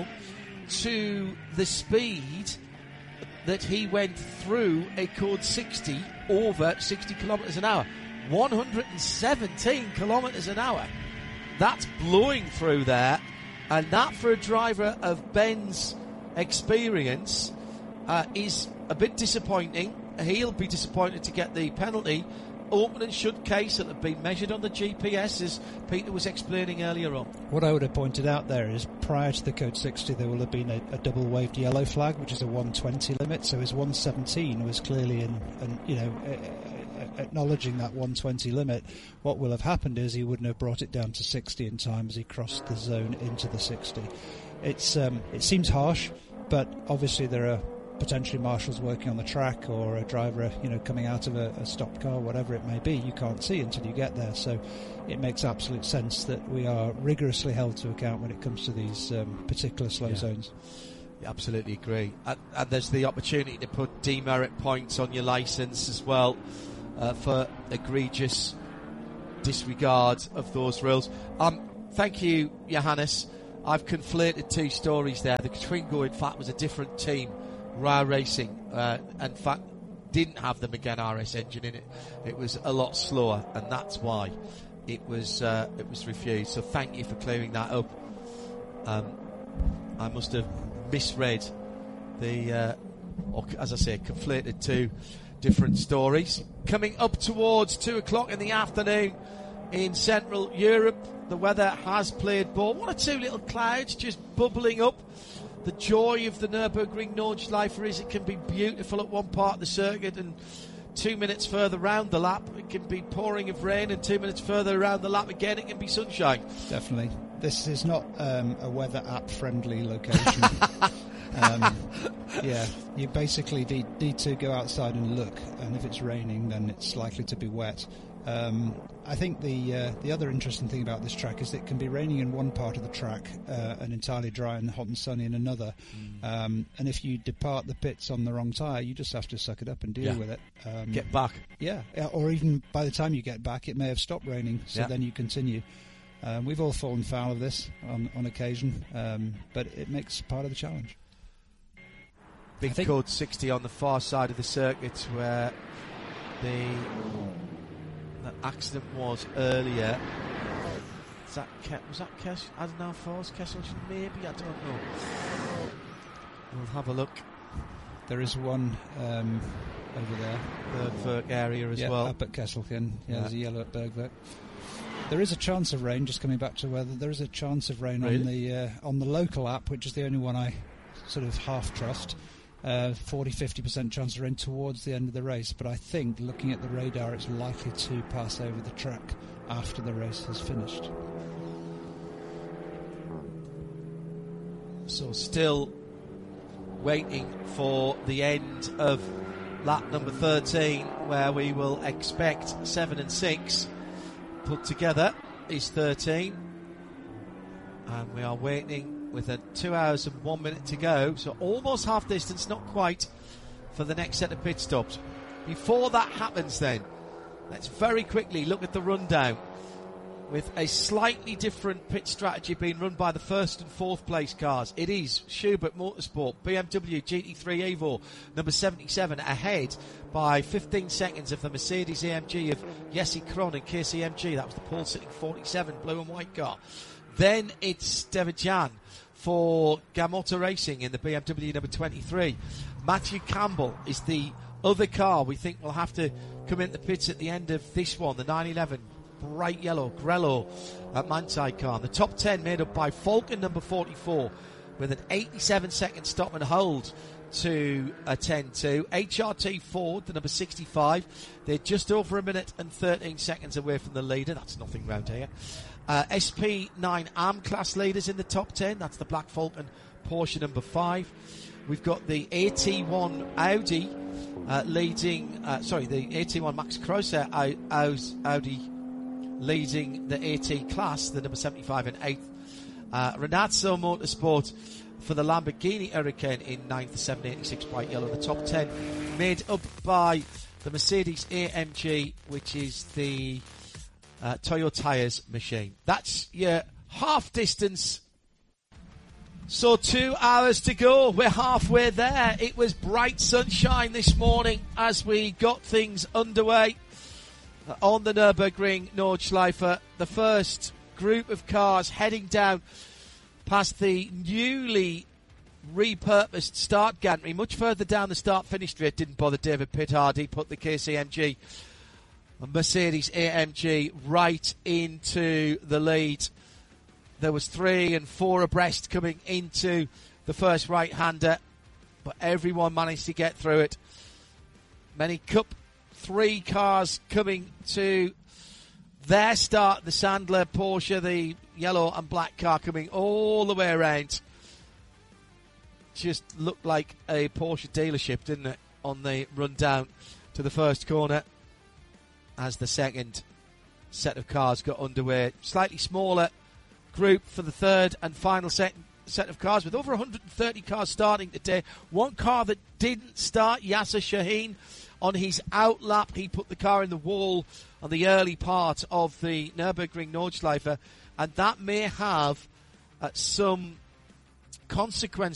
to the speed that he went through a code sixty over sixty kilometres an hour. one hundred seventeen kilometres an hour. That's blowing through there, and that for a driver of Ben's experience uh, is a bit disappointing. He'll be disappointed to get the penalty. Open and shut case that have been measured on the G P S, as Peter was explaining earlier on. What I would have pointed out there is prior to the code sixty there will have been a, a double waved yellow flag, which is a one twenty limit, so his one seventeen was clearly in, in you know uh, acknowledging that one twenty limit. What will have happened is he wouldn't have brought it down to sixty in time as he crossed the zone into the sixty. It's um, it seems harsh, but obviously there are potentially marshals working on the track or a driver, you know, coming out of a, a stopped car, whatever it may be, you can't see until you get there. So it makes absolute sense that we are rigorously held to account when it comes to these um, particular slow yeah. zones. Yeah, absolutely agree. And, and there's the opportunity to put demerit points on your licence as well uh, for egregious disregard of those rules. Um, thank you, Johannes. I've conflated two stories there. The Twingo, in fact, was a different team. Ra Racing, uh, in fact, didn't have the Megane R S engine in it. It was a lot slower, and that's why it was uh, it was refused. So thank you for clearing that up. Um, I must have misread the, uh, or as I say, conflated two different stories. Coming up towards two o'clock in the afternoon in Central Europe, the weather has played ball. One or two little clouds just bubbling up. The joy of the Nürburgring Nordschleife is it can be beautiful at one part of the circuit, and two minutes further round the lap it can be pouring of rain, and two minutes further around the lap again it can be sunshine. Definitely. This is not um, a weather app friendly location. um, yeah, you basically need, need to go outside and look, and if it's raining then it's likely to be wet. Um, I think the uh, the other interesting thing about this track is that it can be raining in one part of the track uh, and entirely dry and hot and sunny in another. Mm. Um, and if you depart the pits on the wrong tyre, you just have to suck it up and deal yeah. with it. Um, get back. Yeah, or even by the time you get back, it may have stopped raining, so yeah. then you continue. Um, we've all fallen foul of this on, on occasion, um, but it makes part of the challenge. Big code sixty on the far side of the circuit where the... that accident was earlier. Is that Ke- was that Kes? I don't know. Force Kessel? Maybe, I don't know. We'll have a look. There is one um, over there, Bergwerk area as yeah, well. Up at Kesselchen. Yeah, yeah, there's a yellow at Bergwerk. There is a chance of rain. Just coming back to weather, there is a chance of rain really? on the uh, on the local app, which is the only one I sort of half trust. Uh, forty to fifty percent chance of rain towards the end of the race, but I think looking at the radar it's likely to pass over the track after the race has finished. So still waiting for the end of lap number thirteen, where we will expect seven and six put together is thirteen, and we are waiting with a two hours and one minute to go, so almost half distance, not quite, for the next set of pit stops. Before that happens then, let's very quickly look at the rundown, with a slightly different pit strategy being run by the first and fourth place cars. It is Schubert Motorsport, B M W G T three Evo, number seventy-seven, ahead by fifteen seconds of the Mercedes A M G of Jesse Krohn and K C M G. That was the pole sitting forty-seven, blue and white car. Then it's Devejan for Gamotta Racing in the B M W number twenty-three. Matthew Campbell is the other car we think will have to come in the pits at the end of this one, the nine eleven bright yellow Grello at Manthey car. The top ten made up by Falcon number forty-four with an eighty-seven second stop and hold to a ten two. H R T Ford, the number sixty-five, they're just over a minute and thirteen seconds away from the leader. That's nothing round here. Uh, S P nine A M class leaders in the top ten. That's the Black Falcon Porsche number five. We've got the A T one Audi uh, leading, uh, sorry, the A T one Max Crosser Audi leading the AT class, the number seventy-five and eighth. Uh, Renazzo Motorsport for the Lamborghini Hurricane in ninth, the seven eighty-six bright yellow. The top ten made up by the Mercedes A M G, which is the uh, Toyo Tyres machine. That's your half distance. So two hours to go. We're halfway there. It was bright sunshine this morning as we got things underway on the Nürburgring Nordschleife. The first group of cars heading down past the newly repurposed start gantry. Much further down the start-finish straight, didn't bother David Pittard. He put the K C M G, Mercedes A M G, right into the lead. There was three and four abreast coming into the first right-hander, but everyone managed to get through it. Many Cup three cars coming to their start. The Sandler Porsche, the yellow and black car, coming all the way around just looked like a Porsche dealership, didn't it, on the run down to the first corner as the second set of cars got underway. Slightly smaller group for the third and final set, set of cars, with over one hundred thirty cars starting today. One car that didn't start, Yasser Shaheen, on his out lap. He put the car in the wall on the early part of the Nürburgring Nordschleife, and that may have uh, some consequence